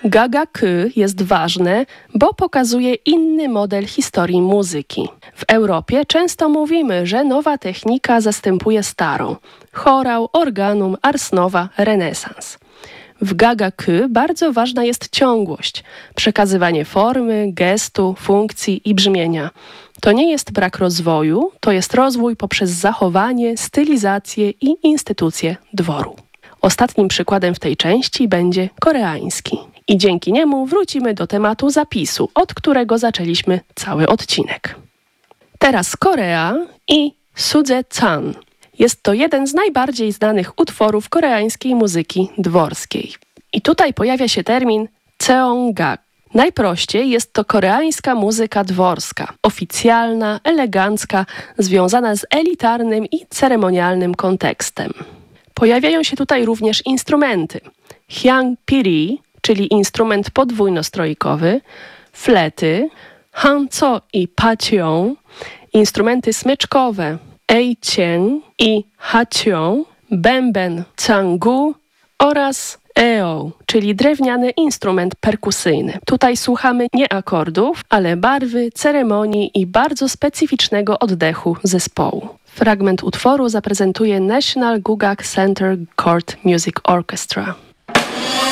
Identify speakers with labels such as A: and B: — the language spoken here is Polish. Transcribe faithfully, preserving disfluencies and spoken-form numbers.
A: Gagaku jest ważne, bo pokazuje inny model historii muzyki. W Europie często mówimy, że nowa technika zastępuje starą. Chorał, organum, ars nova, renesans. W Gagaku bardzo ważna jest ciągłość, przekazywanie formy, gestu, funkcji i brzmienia. To nie jest brak rozwoju, to jest rozwój poprzez zachowanie, stylizację i instytucje dworu. Ostatnim przykładem w tej części będzie koreański. I dzięki niemu wrócimy do tematu zapisu, od którego zaczęliśmy cały odcinek. Teraz Korea i Sudze-chan. Jest to jeden z najbardziej znanych utworów koreańskiej muzyki dworskiej. I tutaj pojawia się termin cheonggak. Najprościej jest to koreańska muzyka dworska, oficjalna, elegancka, związana z elitarnym i ceremonialnym kontekstem. Pojawiają się tutaj również instrumenty. Hyangpiri, czyli instrument podwójnostrojkowy, flety, hancho i pacheon, instrumenty smyczkowe, eichen i hacheon, bęben, changu oraz eo, czyli drewniany instrument perkusyjny. Tutaj słuchamy nie akordów, ale barwy, ceremonii i bardzo specyficznego oddechu zespołu. Fragment utworu zaprezentuje National Gugak Center Court Music Orchestra.